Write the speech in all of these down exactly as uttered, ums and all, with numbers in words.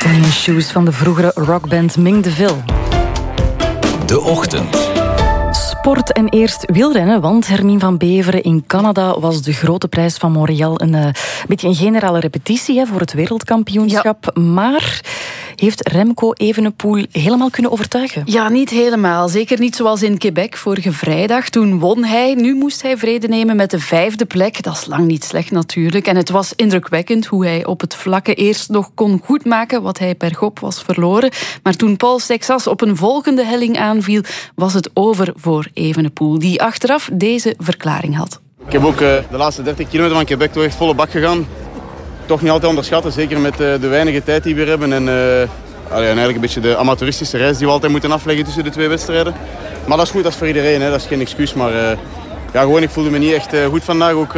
Tony and Shoes van de vroegere rockband Ming de Ville. De Ochtend. Sport en eerst wielrennen, want Hermine van Beveren in Canada was de grote prijs van Montreal een, uh, een beetje een generale repetitie hè, voor het wereldkampioenschap. Ja. Maar heeft Remco Evenepoel helemaal kunnen overtuigen? Ja, niet helemaal. Zeker niet zoals in Quebec vorige vrijdag. Toen won hij. Nu moest hij vrede nemen met de vijfde plek. Dat is lang niet slecht natuurlijk. En het was indrukwekkend hoe hij op het vlakke eerst nog kon goedmaken wat hij per gop was verloren. Maar toen Paul Sexas op een volgende helling aanviel, was het over voor Evenepoel, die achteraf deze verklaring had. Ik heb ook uh, de laatste dertig kilometer van Quebec toch echt volle bak gegaan. Toch niet altijd onderschatten, zeker met uh, de weinige tijd die we weer hebben. En, uh, allee, en eigenlijk een beetje de amateuristische reis die we altijd moeten afleggen tussen de twee wedstrijden. Maar dat is goed, dat is voor iedereen, hè. Dat is geen excuus. Maar uh, ja, gewoon, ik voelde me niet echt uh, goed vandaag. Ook uh,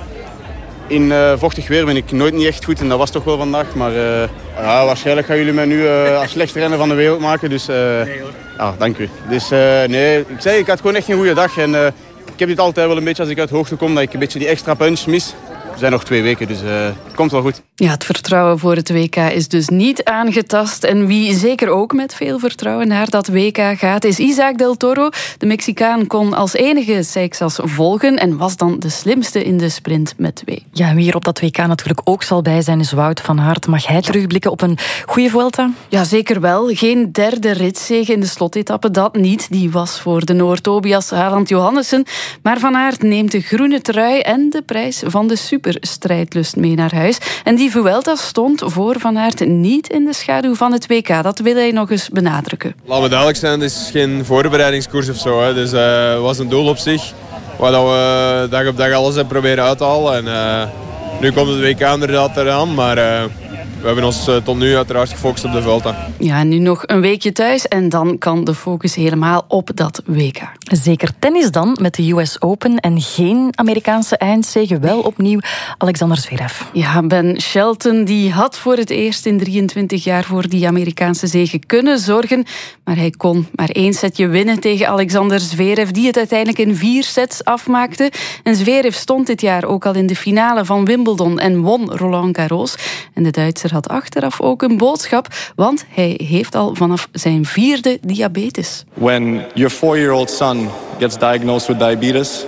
in uh, vochtig weer ben ik nooit niet echt goed en dat was toch wel vandaag. Maar uh, ja, waarschijnlijk gaan jullie mij nu uh, als slechtste renner van de wereld maken. Dus uh, nee, hoor. Ja, dank u. Dus uh, nee, ik zei, ik had gewoon echt geen goede dag. En uh, ik heb dit altijd wel een beetje als ik uit hoogte kom, dat ik een beetje die extra punch mis. We zijn nog twee weken, dus uh, het komt wel goed. Ja, het vertrouwen voor het W K is dus niet aangetast. En wie zeker ook met veel vertrouwen naar dat W K gaat, is Isaac Del Toro. De Mexicaan kon als enige Seixas volgen en was dan de slimste in de sprint met twee. Ja, en wie er op dat W K natuurlijk ook zal bij zijn, is Wout van Aert. Mag hij terugblikken op een goede Vuelta? Ja, zeker wel. Geen derde ritzege in de slotetappe, dat niet. Die was voor de Noor Tobias Harald Johannessen. Maar Van Aert neemt de groene trui en de prijs van de superstrijdlust mee naar huis. En die Vuelta stond voor Van Aert niet in de schaduw van het W K. Dat wil hij nog eens benadrukken. Laten we duidelijk zijn, het is geen voorbereidingskoers of zo. Hè. Dus uh, het was een doel op zich, waar we dag op dag alles hebben proberen uit te halen. En, uh, nu komt het W K inderdaad eraan, maar uh, we hebben ons uh, tot nu uiteraard gefocust op de Vuelta. Ja, en nu nog een weekje thuis en dan kan de focus helemaal op dat W K. Zeker tennis dan, met de U S Open en geen Amerikaanse eindzege, wel opnieuw Alexander Zverev. Ja, Ben Shelton die had voor het eerst in drieëntwintig jaar voor die Amerikaanse zege kunnen zorgen, maar hij kon maar één setje winnen tegen Alexander Zverev, die het uiteindelijk in vier sets afmaakte. En Zverev stond dit jaar ook al in de finale van Wimbledon en won Roland Garros. En de Duitser had achteraf ook een boodschap, want hij heeft al vanaf zijn vierde diabetes. When your four-year-old son gets diagnosed with diabetes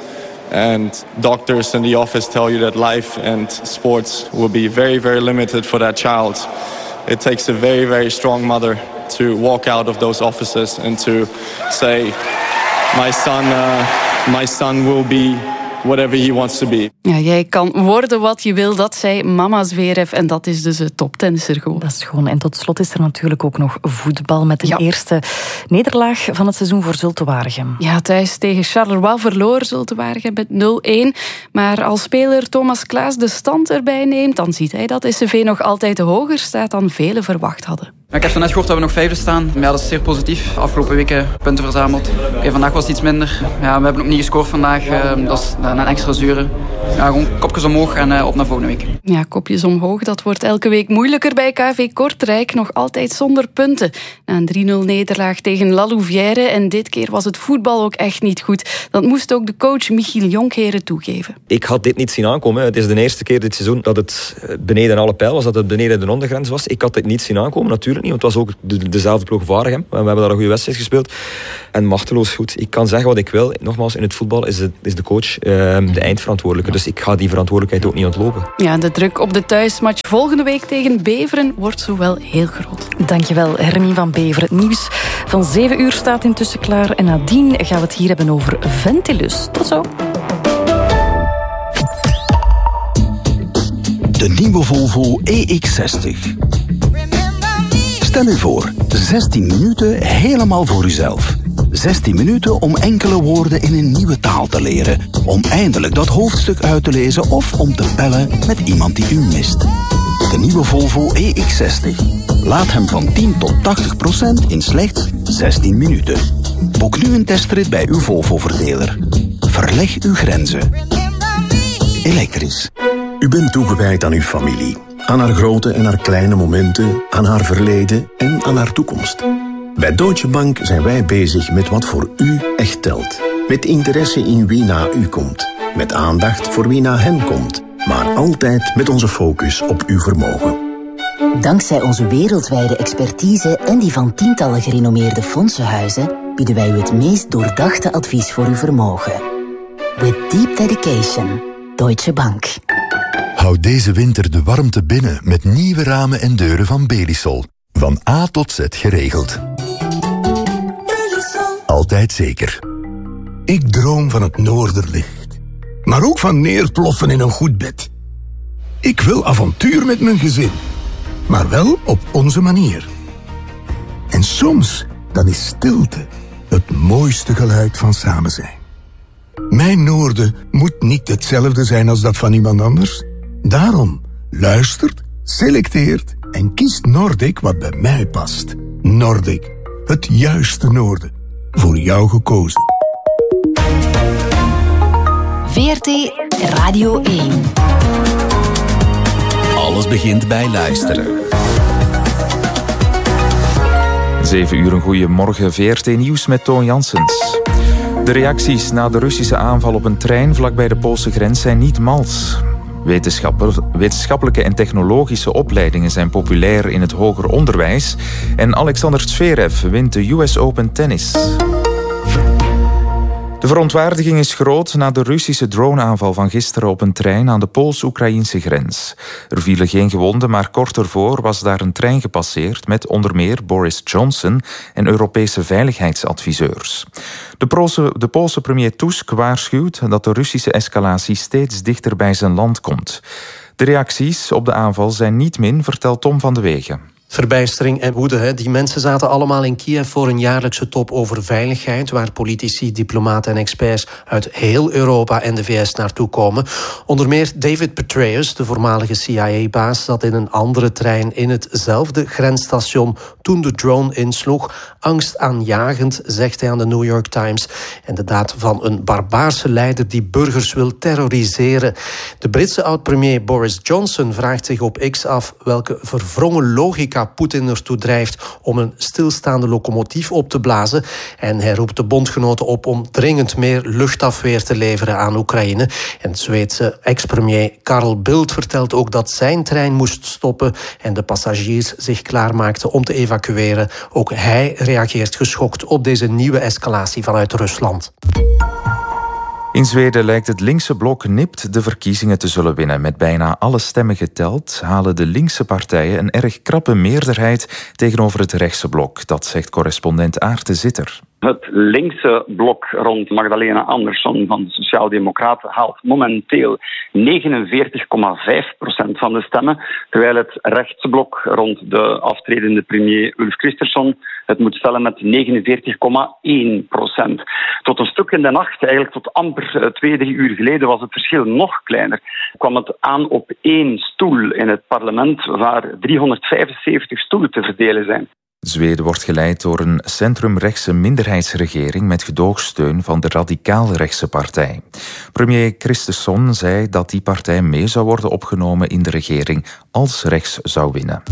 and doctors in the office tell you that life and sports will be very, very limited for that child, it takes a very, very strong mother to walk out of those offices and to say, my son, uh, my son will be whatever he wants to be. Ja, jij kan worden wat je wil, dat zei mama Zverev. En dat is dus een toptennisser gewoon. Dat is gewoon. En tot slot is er natuurlijk ook nog voetbal met de ja. eerste nederlaag van het seizoen voor Zulte Waregem. Ja, thuis tegen Charleroi verloor Zulte Waregem met nul een. Maar als speler Thomas Klaas de stand erbij neemt, dan ziet hij dat S C V nog altijd hoger staat dan velen verwacht hadden. Ja, ik heb net gehoord dat we nog vijfde staan. Ja, dat is zeer positief. Afgelopen weken punten verzameld. Okay, vandaag was het iets minder. Ja, we hebben ook niet gescoord vandaag. Uh, dat is een extra zure. Ja, gewoon kopjes omhoog en uh, op naar volgende week. Ja, kopjes omhoog. Dat wordt elke week moeilijker bij K V Kortrijk. Nog altijd zonder punten. Na een drie nul nederlaag tegen La Louvière. En dit keer was het voetbal ook echt niet goed. Dat moest ook de coach Michiel Jonkheren toegeven. Ik had dit niet zien aankomen. Het is de eerste keer dit seizoen dat het beneden alle pijl was. Dat het beneden de ondergrens was. Ik had dit niet zien aankomen, natuurlijk. Niet, want het was ook de, dezelfde ploeg Waregem. We hebben daar een goede wedstrijd gespeeld. En machteloos goed. Ik kan zeggen wat ik wil. Nogmaals, in het voetbal is de, is de coach uh, de eindverantwoordelijke. Dus ik ga die verantwoordelijkheid ook niet ontlopen. Ja, de druk op de thuismatch volgende week tegen Beveren wordt zo wel heel groot. Dankjewel, Hermine van Beveren. Het nieuws van zeven uur staat intussen klaar. En nadien gaan we het hier hebben over Ventilus. Tot zo. De nieuwe Volvo E X zestig. Stel u voor, zestien minuten helemaal voor uzelf. zestien minuten om enkele woorden in een nieuwe taal te leren. Om eindelijk dat hoofdstuk uit te lezen of om te bellen met iemand die u mist. De nieuwe Volvo E X zestig. Laat hem van tien tot tachtig procent in slechts zestien minuten. Boek nu een testrit bij uw Volvo-verdeler. Verleg uw grenzen. Elektrisch. U bent toegewijd aan uw familie. Aan haar grote en haar kleine momenten, aan haar verleden en aan haar toekomst. Bij Deutsche Bank zijn wij bezig met wat voor u echt telt. Met interesse in wie na u komt. Met aandacht voor wie na hen komt. Maar altijd met onze focus op uw vermogen. Dankzij onze wereldwijde expertise en die van tientallen gerenommeerde fondsenhuizen bieden wij u het meest doordachte advies voor uw vermogen. With deep dedication, Deutsche Bank. Houd deze winter de warmte binnen met nieuwe ramen en deuren van Belisol. Van A tot Z geregeld. Altijd zeker. Ik droom van het noorderlicht. Maar ook van neerploffen in een goed bed. Ik wil avontuur met mijn gezin. Maar wel op onze manier. En soms, dan is stilte het mooiste geluid van samen zijn. Mijn noorden moet niet hetzelfde zijn als dat van iemand anders. Daarom luistert, selecteert en kiest Nordic wat bij mij past. Nordic, het juiste noorden. Voor jou gekozen. V R T Radio één. Alles begint bij luisteren. Zeven uur, een goeiemorgen. V R T Nieuws met Toon Janssens. De reacties na de Russische aanval op een trein vlakbij de Poolse grens zijn niet mals. Wetenschappelijke en technologische opleidingen zijn populair in het hoger onderwijs. En Alexander Zverev wint de U S Open Tennis. De verontwaardiging is groot na de Russische droneaanval van gisteren op een trein aan de Pools-Oekraïnse grens. Er vielen geen gewonden, maar kort ervoor was daar een trein gepasseerd met onder meer Boris Johnson en Europese veiligheidsadviseurs. De Poolse, de Poolse premier Tusk waarschuwt dat de Russische escalatie steeds dichter bij zijn land komt. De reacties op de aanval zijn niet min, vertelt Tom van de Wegen. Verbijstering en woede. Hè. Die mensen zaten allemaal in Kiev voor een jaarlijkse top over veiligheid, waar politici, diplomaten en experts uit heel Europa en de V S naartoe komen. Onder meer David Petraeus, de voormalige C I A-baas, zat in een andere trein in hetzelfde grensstation toen de drone insloeg. Angstaanjagend, zegt hij aan de New York Times. En de daad van een barbaarse leider die burgers wil terroriseren. De Britse oud-premier Boris Johnson vraagt zich op X af welke verwrongen logica Poetin ertoe drijft om een stilstaande locomotief op te blazen. En hij roept de bondgenoten op om dringend meer luchtafweer te leveren aan Oekraïne. En de Zweedse ex-premier Carl Bildt vertelt ook dat zijn trein moest stoppen en de passagiers zich klaarmaakten om te evacueren. Ook hij reageert geschokt op deze nieuwe escalatie vanuit Rusland. In Zweden lijkt het linkse blok nipt de verkiezingen te zullen winnen. Met bijna alle stemmen geteld halen de linkse partijen een erg krappe meerderheid tegenover het rechtse blok. Dat zegt correspondent Aarte Zitter. Het linkse blok rond Magdalena Andersson van de Sociaaldemocraten haalt momenteel negenenveertig komma vijf procent van de stemmen, terwijl het rechtse blok rond de aftredende premier Ulf Kristersson het moet stellen met negenenveertig komma één procent. Tot een stuk in de nacht, eigenlijk tot amper twee, drie uur geleden, was het verschil nog kleiner. Kwam het aan op één stoel in het parlement waar driehonderdvijfenzeventig stoelen te verdelen zijn. Zweden wordt geleid door een centrumrechtse minderheidsregering met gedoogsteun van de radicaal-rechtse partij. Premier Kristersson zei dat die partij mee zou worden opgenomen in de regering als rechts zou winnen.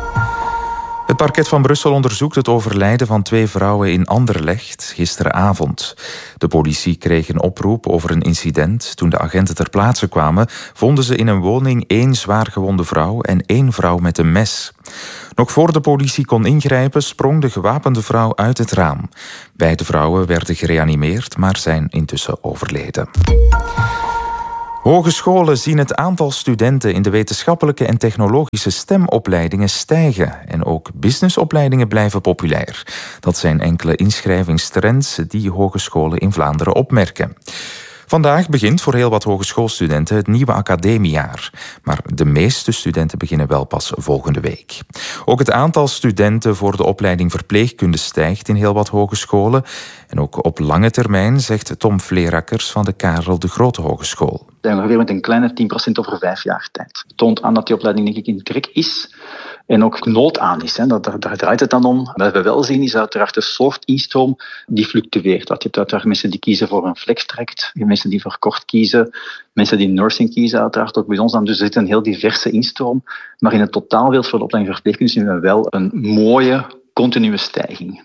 Het parket van Brussel onderzoekt het overlijden van twee vrouwen in Anderlecht gisteravond. De politie kreeg een oproep over een incident. Toen de agenten ter plaatse kwamen, vonden ze in een woning één zwaargewonde vrouw en één vrouw met een mes. Nog voor de politie kon ingrijpen, sprong de gewapende vrouw uit het raam. Beide vrouwen werden gereanimeerd, maar zijn intussen overleden. Hogescholen zien het aantal studenten in de wetenschappelijke en technologische STEM-opleidingen stijgen. En ook businessopleidingen blijven populair. Dat zijn enkele inschrijvingstrends die hogescholen in Vlaanderen opmerken. Vandaag begint voor heel wat hogeschoolstudenten het nieuwe academiejaar. Maar de meeste studenten beginnen wel pas volgende week. Ook het aantal studenten voor de opleiding verpleegkunde stijgt in heel wat hogescholen. En ook op lange termijn, zegt Tom Vleerakkers van de Karel de Grote Hogeschool. We zijn ongeveer met een kleine tien procent over vijf jaar tijd. Het toont aan dat die opleiding denk ik in trek is. En ook nood aan is. Hè. Dat, daar, daar draait het dan om. Wat we wel zien is uiteraard de soort instroom die fluctueert. Dat je hebt uiteraard mensen die kiezen voor een flextract, mensen die voor kort kiezen, mensen die nursing kiezen uiteraard ook bij ons. Dan. Dus er zit een heel diverse instroom. Maar in het totaalbeeld voor de opleiding verpleegkunde zien we wel een mooie, continue stijging.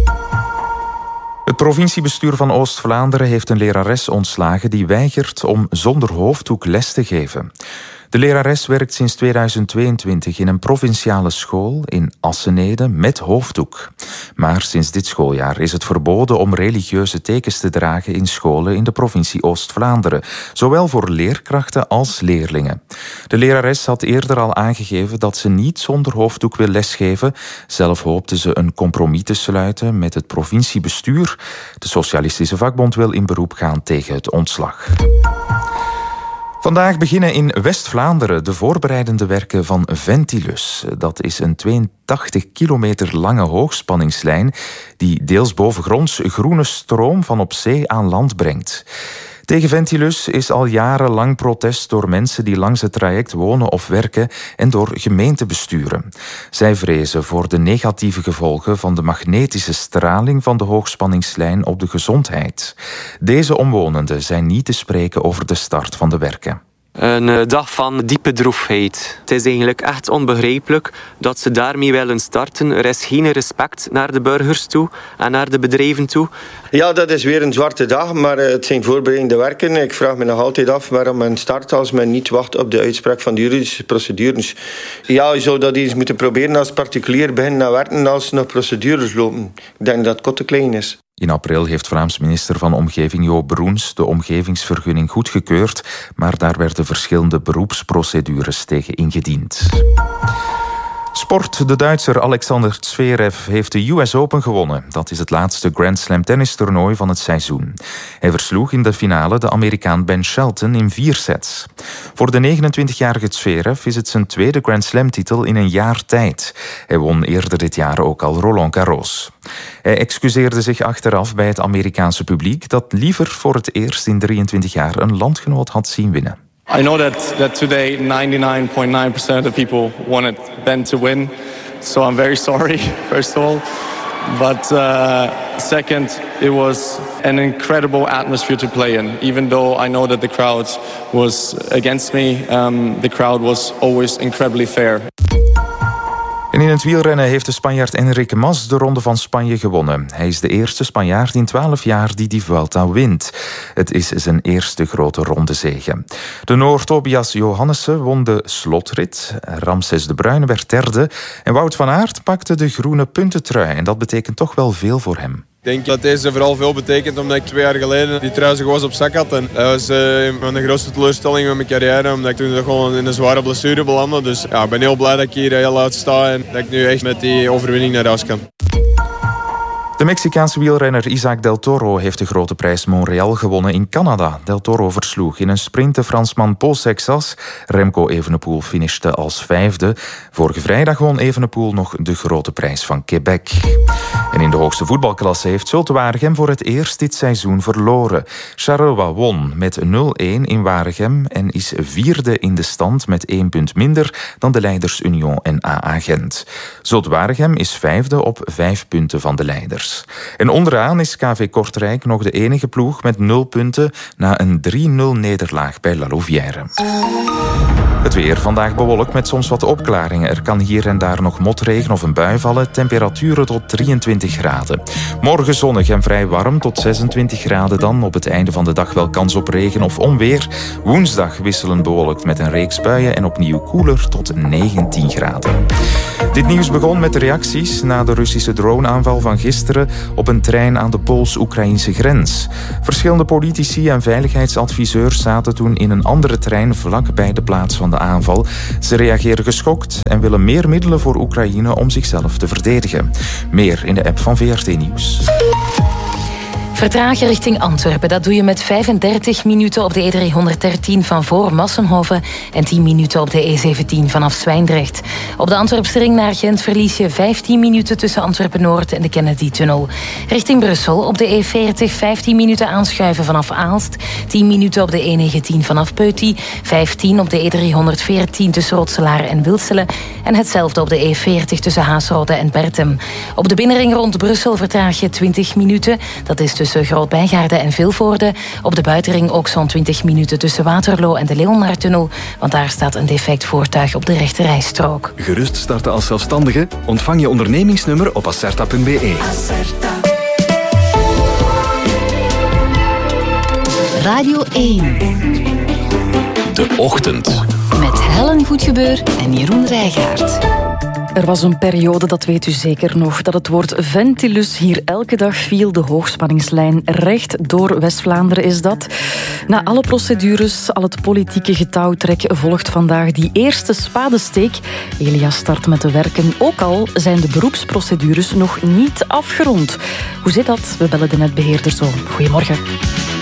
Het provinciebestuur van Oost-Vlaanderen heeft een lerares ontslagen die weigert om zonder hoofddoek les te geven. De lerares werkt sinds tweeduizend tweeëntwintig in een provinciale school in Assenede met hoofddoek. Maar sinds dit schooljaar is het verboden om religieuze tekens te dragen in scholen in de provincie Oost-Vlaanderen, zowel voor leerkrachten als leerlingen. De lerares had eerder al aangegeven dat ze niet zonder hoofddoek wil lesgeven. Zelf hoopte ze een compromis te sluiten met het provinciebestuur. De Socialistische Vakbond wil in beroep gaan tegen het ontslag. Vandaag beginnen in West-Vlaanderen de voorbereidende werken van Ventilus. Dat is een tweeëntachtig kilometer lange hoogspanningslijn die deels bovengronds groene stroom van op zee aan land brengt. Tegen Ventilus is al jarenlang protest door mensen die langs het traject wonen of werken en door gemeentebesturen. Zij vrezen voor de negatieve gevolgen van de magnetische straling van de hoogspanningslijn op de gezondheid. Deze omwonenden zijn niet te spreken over de start van de werken. Een dag van diepe droefheid. Het is eigenlijk echt onbegrijpelijk dat ze daarmee willen starten. Er is geen respect naar de burgers toe en naar de bedrijven toe. Ja, dat is weer een zwarte dag, maar het zijn voorbereidende werken. Ik vraag me nog altijd af waarom men start als men niet wacht op de uitspraak van de juridische procedures. Ja, je zou dat eens moeten proberen als particulier beginnen naar werken als nog procedures lopen. Ik denk dat het kot te klein is. In april heeft Vlaams minister van Omgeving Jo Broens de omgevingsvergunning goedgekeurd, maar daar werden verschillende beroepsprocedures tegen ingediend. Sport. De Duitser Alexander Zverev heeft de U S Open gewonnen. Dat is het laatste Grand Slam tennistoernooi van het seizoen. Hij versloeg in de finale de Amerikaan Ben Shelton in vier sets. Voor de negenentwintigjarige Zverev is het zijn tweede Grand Slam titel in een jaar tijd. Hij won eerder dit jaar ook al Roland Garros. Hij excuseerde zich achteraf bij het Amerikaanse publiek dat liever voor het eerst in drieëntwintig jaar een landgenoot had zien winnen. I know that, that today ninety-nine point nine percent of the people wanted Ben to win. So I'm very sorry, first of all. But uh, second, it was an incredible atmosphere to play in. Even though I know that the crowd was against me, um, the crowd was always incredibly fair. En in het wielrennen heeft de Spanjaard Enric Mas de Ronde van Spanje gewonnen. Hij is de eerste Spanjaard in twaalf jaar die die Vuelta wint. Het is zijn eerste grote rondezege. De Noor Tobias Johannessen won de slotrit. Ramses de Bruyne werd derde. En Wout van Aert pakte de groene puntentrui. En dat betekent toch wel veel voor hem. Ik denk dat deze vooral veel betekent omdat ik twee jaar geleden die trui zo op zak had. En dat was uh, mijn grootste teleurstelling met mijn carrière, omdat ik toen gewoon in een zware blessure belandde. Dus ja, ik ben heel blij dat ik hier heel uit sta en dat ik nu echt met die overwinning naar huis kan. De Mexicaanse wielrenner Isaac Del Toro heeft de grote prijs Montreal gewonnen in Canada. Del Toro versloeg in een sprint de Fransman Paul Sexas. Remco Evenepoel finishte als vijfde. Vorige vrijdag won Evenepoel nog de grote prijs van Quebec. En in de hoogste voetbalklasse heeft Zulte Waregem voor het eerst dit seizoen verloren. Charleroi won met nul-een in Waregem en is vierde in de stand met één punt minder dan de leiders Union en A A Gent. Zulte Waregem is vijfde op vijf punten van de leiders. En onderaan is K V Kortrijk nog de enige ploeg met nul punten na een drie-nul nederlaag bij La Louvière. Het weer vandaag bewolkt met soms wat opklaringen. Er kan hier en daar nog motregen of een bui vallen. Temperaturen tot drieëntwintig graden. Morgen zonnig en vrij warm tot zesentwintig graden dan. Op het einde van de dag wel kans op regen of onweer. Woensdag wisselend bewolkt met een reeks buien en opnieuw koeler tot negentien graden. Dit nieuws begon met de reacties na de Russische droneaanval van gisteren op een trein aan de Pools-Oekraïnse grens. Verschillende politici en veiligheidsadviseurs zaten toen in een andere trein vlak bij de plaats van de aanval. Ze reageren geschokt en willen meer middelen voor Oekraïne om zichzelf te verdedigen. Meer in de app van V R T Nieuws. Vertragen richting Antwerpen, dat doe je met vijfendertig minuten op de E driehonderddertien van voor Massenhoven en tien minuten op de E zeventien vanaf Zwijndrecht. Op de Antwerpse ring naar Gent verlies je vijftien minuten tussen Antwerpen-Noord en de Kennedy-tunnel. Richting Brussel op de E veertig vijftien minuten aanschuiven vanaf Aalst, tien minuten op de E negentien vanaf Peuty, vijftien op de E driehonderdveertien tussen Rotselaar en Wilselen en hetzelfde op de E veertig tussen Haasrode en Bertem. Op de binnenring rond Brussel vertraag je twintig minuten, dat is tussen Groot-Bijgaarde en Vilvoorde. Op de buitenring ook zo'n twintig minuten tussen Waterloo en de Leonardtunnel, want daar staat een defect voertuig op de rechterrijstrook. Gerust starten als zelfstandige? Ontvang je ondernemingsnummer op acerta punt b e. Radio één. De Ochtend. Met Helen Goedgebeur en Jeroen Rijgaard. Er was een periode, dat weet u zeker nog, dat het woord Ventilus hier elke dag viel. De hoogspanningslijn recht door West-Vlaanderen is dat. Na alle procedures, al het politieke getouwtrek, volgt vandaag die eerste spadesteek. Elia start met de werken, ook al zijn de beroepsprocedures nog niet afgerond. Hoe zit dat? We bellen de netbeheerder zo. Goedemorgen.